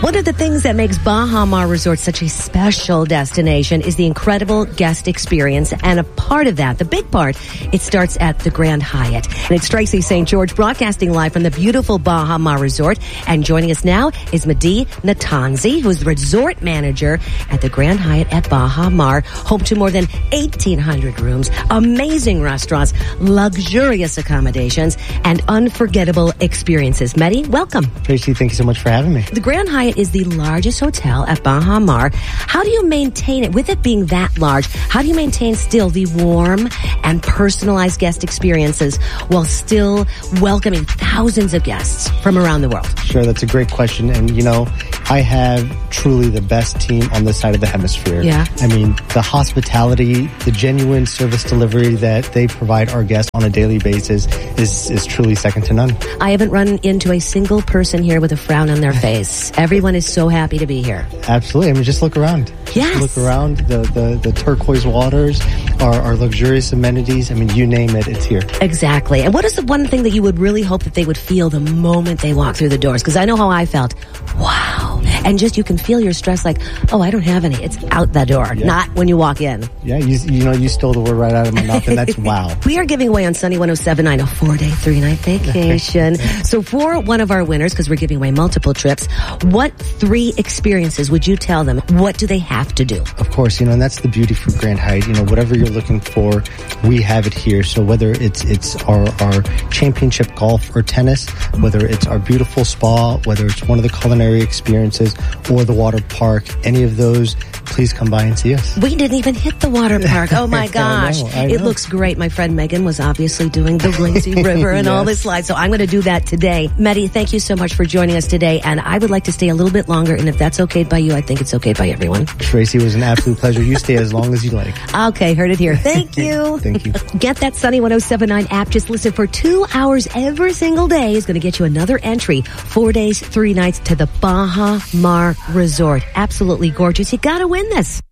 One of the things that makes Baha Mar Resort such a special destination is the incredible guest experience. And a part of that, the big part, it starts at the Grand Hyatt. And it's Tracy St. George broadcasting live from the beautiful Baha Mar Resort. And joining us now is Madi Natanzi, who's the resort manager at the Grand Hyatt at Baha Mar, home to more than 1,800 rooms, amazing restaurants, luxurious accommodations, and unforgettable experiences. Madi, welcome. Tracy, thank you so much for having me. The Grand Hyatt is the largest hotel at Baha Mar. How do you maintain it? With it being that large, how do you maintain still the warm and personalized guest experiences while still welcoming thousands of guests from around the world? Sure, that's a great question. And, you know, I have truly the best team on this side of the hemisphere. Yeah. I mean, the hospitality, the genuine service delivery that they provide our guests on a daily basis is truly second to none. I haven't run into a single person here with a frown on their face. Everyone is so happy to be here. Absolutely. I mean, just look around. Yes. Look around. The turquoise waters, our luxurious amenities. I mean, you name it, it's here. Exactly. And what is the one thing that you would really hope that they would feel the moment they walk through the doors? Because I know how I felt. Wow. And just you can feel your stress like, oh, I don't have any. It's out the door, not when you walk in. Yeah, you stole the word right out of my mouth, and that's wow. We are giving away on Sunny 107.9 a 4-day, 3-night vacation. So for one of our winners, because we're giving away multiple trips, what 3 experiences would you tell them? What do they have to do? Of course, you know, and that's the beauty for Grand Hyatt. You know, whatever you're looking for, we have it here. So whether it's our championship golf or tennis, whether it's our beautiful spa, whether it's one of the culinary experiences or the water park, any of those, please come by and see us. We didn't even hit the water park. Oh my gosh. I know. It looks great. My friend Megan was obviously doing the lazy river and all the slides. So I'm going to do that today. Madi, thank you so much for joining us today. And I would like to stay a little bit longer. And if that's okay by you, I think it's okay by everyone. Tracy, it was an absolute pleasure. You stay as long as you like. Okay, heard it here. Thank you. Thank you. Get that Sunny 107.9 app. Just listen for 2 hours every single day. Is going to get you another entry. 4 days, 3 nights to the Baha Mar Resort. Absolutely gorgeous. You got to win this.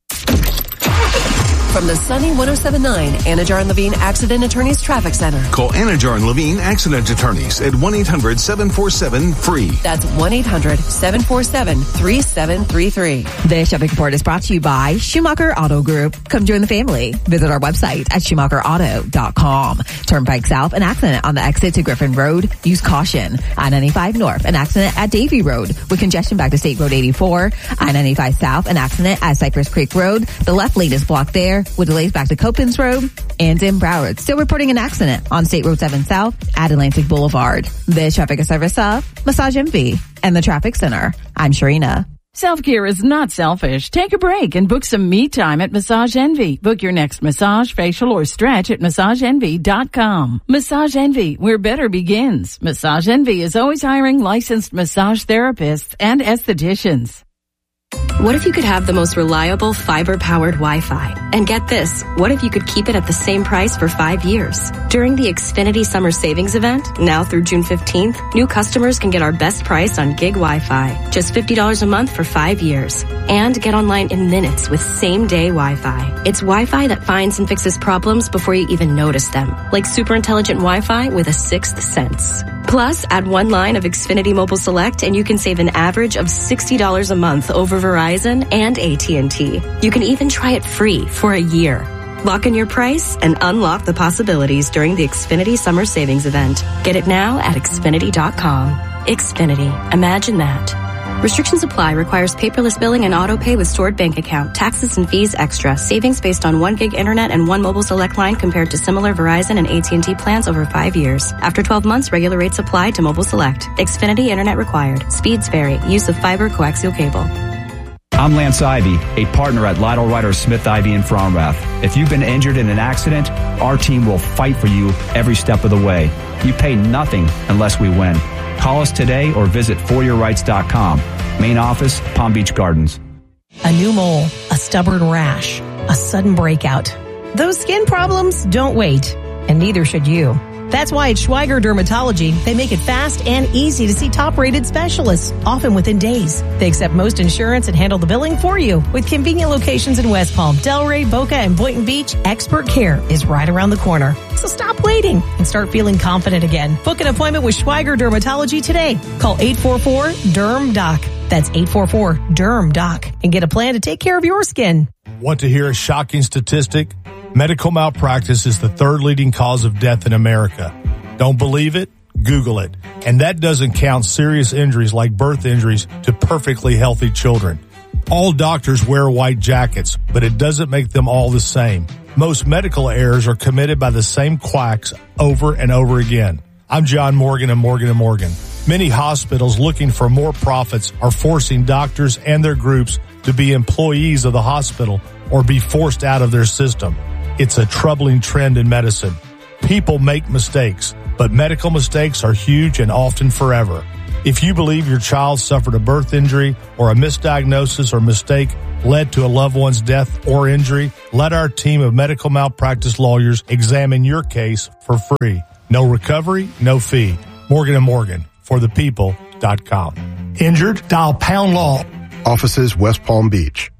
From the Sunny 107.9 Anajar and Levine Accident Attorneys Traffic Center. Call Anajar and Levine Accident Attorneys at 1-800-747-FREE. That's 1-800-747-3733. This traffic report is brought to you by Schumacher Auto Group. Come join the family. Visit our website at SchumacherAuto.com. Turnpike South, an accident on the exit to Griffin Road. Use caution. I-95 North, an accident at Davie Road with congestion back to State Road 84. I-95 South, an accident at Cypress Creek Road. The left lane is blocked there with delays back to Copins Road. And in Broward, still reporting an accident on State Road 7 South at Atlantic Boulevard. This traffic is service of Massage Envy and the Traffic Center. I'm Sharina. Self-care is not selfish. Take a break and book some me time at Massage Envy. Book your next massage, facial, or stretch at MassageEnvy.com. Massage Envy, where better begins. Massage Envy is always hiring licensed massage therapists and estheticians. What if you could have the most reliable fiber-powered Wi-Fi? And get this, what if you could keep it at the same price for 5 years? During the Xfinity Summer Savings Event, now through June 15th, new customers can get our best price on gig Wi-Fi. Just $50 a month for 5 years. And get online in minutes with same-day Wi-Fi. It's Wi-Fi that finds and fixes problems before you even notice them. Like super intelligent Wi-Fi with a sixth sense. Plus, add 1 line of Xfinity Mobile Select and you can save an average of $60 a month over Verizon and AT&T. You can even try it free for a year. Lock in your price and unlock the possibilities during the Xfinity Summer Savings Event. Get it now at Xfinity.com. Xfinity. Imagine that. Restrictions apply. Requires paperless billing and auto pay with stored bank account. Taxes and fees extra. Savings based on 1 gig internet and 1 mobile select line compared to similar Verizon and AT&T plans over 5 years. After 12 months, regular rates apply to mobile select. Xfinity internet required. Speeds vary. Use of fiber coaxial cable. I'm Lance Ivy, a partner at Lytle Ryder Smith Ivy in Fromrath. If you've been injured in an accident, our team will fight for you every step of the way. You pay nothing unless we win. Call us today or visit foryourrights.com. Main office, Palm Beach Gardens. A new mole, a stubborn rash, a sudden breakout. Those skin problems don't wait, and neither should you. That's why at Schweiger Dermatology, they make it fast and easy to see top-rated specialists, often within days. They accept most insurance and handle the billing for you. With convenient locations in West Palm, Delray, Boca, and Boynton Beach, expert care is right around the corner. So stop waiting and start feeling confident again. Book an appointment with Schweiger Dermatology today. Call 844-DERM-DOC. That's 844-DERM-DOC and get a plan to take care of your skin. Want to hear a shocking statistic? Medical malpractice is the third leading cause of death in America. Don't believe it? Google it. And that doesn't count serious injuries like birth injuries to perfectly healthy children. All doctors wear white jackets, but it doesn't make them all the same. Most medical errors are committed by the same quacks over and over again. I'm John Morgan of Morgan & Morgan. Many hospitals looking for more profits are forcing doctors and their groups to be employees of the hospital or be forced out of their system. It's a troubling trend in medicine. People make mistakes, but medical mistakes are huge and often forever. If you believe your child suffered a birth injury or a misdiagnosis or mistake led to a loved one's death or injury, let our team of medical malpractice lawyers examine your case for free. No recovery, no fee. Morgan & Morgan, forthepeople.com. Injured? Dial pound law. Offices West Palm Beach.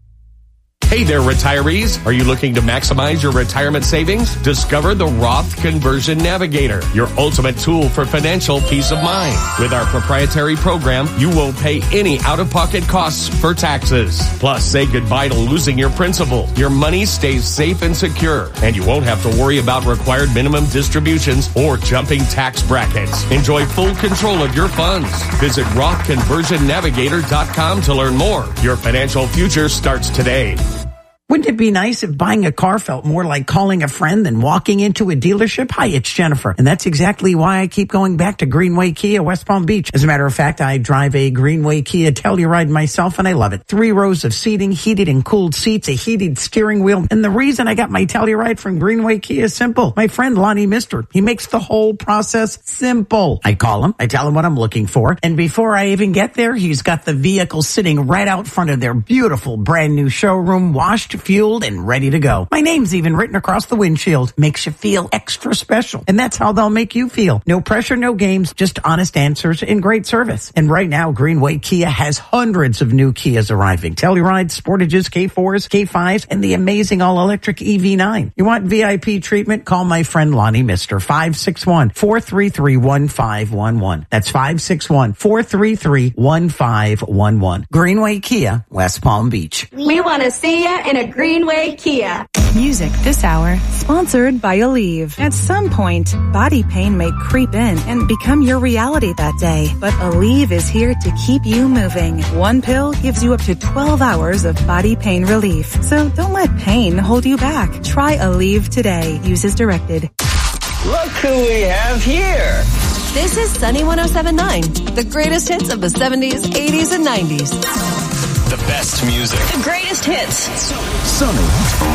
Hey there, retirees. Are you looking to maximize your retirement savings? Discover the Roth Conversion Navigator, your ultimate tool for financial peace of mind. With our proprietary program, you won't pay any out-of-pocket costs for taxes. Plus, say goodbye to losing your principal. Your money stays safe and secure, and you won't have to worry about required minimum distributions or jumping tax brackets. Enjoy full control of your funds. Visit RothConversionNavigator.com to learn more. Your financial future starts today. Wouldn't it be nice if buying a car felt more like calling a friend than walking into a dealership? Hi, it's Jennifer. And that's exactly why I keep going back to Greenway Kia, West Palm Beach. As a matter of fact, I drive a Greenway Kia Telluride myself, and I love it. 3 rows of seating, heated and cooled seats, a heated steering wheel. And the reason I got my Telluride from Greenway Kia is simple. My friend Lonnie Mister, he makes the whole process simple. I call him, I tell him what I'm looking for, and before I even get there, he's got the vehicle sitting right out front of their beautiful brand new showroom, washed, fueled, and ready to go. My name's even written across the windshield. Makes you feel extra special. And that's how they'll make you feel. No pressure, no games, just honest answers and great service. And right now, Greenway Kia has hundreds of new Kias arriving. Tellurides, Sportages, K4s, K5s, and the amazing all-electric EV9. You want VIP treatment? Call my friend Lonnie Mister, 561-433-1511. That's 561-433-1511. Greenway Kia, West Palm Beach. We want to see you in a Greenway Kia. Music this hour, sponsored by Aleve. At some point, body pain may creep in and become your reality that day. But Aleve is here to keep you moving. One pill gives you up to 12 hours of body pain relief. So don't let pain hold you back. Try Aleve today. Use as directed. Look who we have here. This is Sunny 107.9, the greatest hits of the 70s, 80s, and 90s. The best music. The greatest hits. Sunny